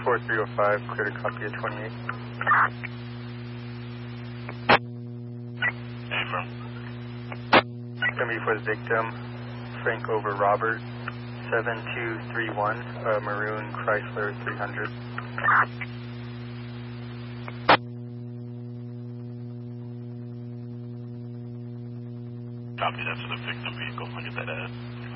4305, clear to copy at 28. Affirm. Gonna be for the victim, Frank over Robert, 7231, maroon Chrysler 300. Copy that to the victim vehicle. I'll get that ad.